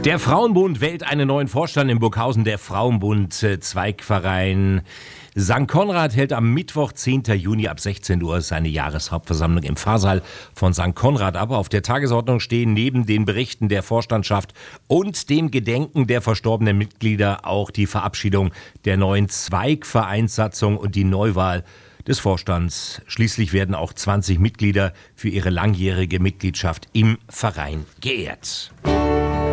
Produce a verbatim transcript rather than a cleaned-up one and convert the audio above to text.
Der Frauenbund wählt einen neuen Vorstand in Burghausen. Der Frauenbund äh, Zweigverein Sankt Konrad hält am Mittwoch, zehnten Juni ab sechzehn Uhr seine Jahreshauptversammlung im Pfarrsaal von Sankt Konrad ab. Auf der Tagesordnung stehen neben den Berichten der Vorstandschaft und dem Gedenken der verstorbenen Mitglieder auch die Verabschiedung der neuen Zweigvereinssatzung und die Neuwahl des Vorstands. Schließlich werden auch zwanzig Mitglieder für ihre langjährige Mitgliedschaft im Verein geehrt.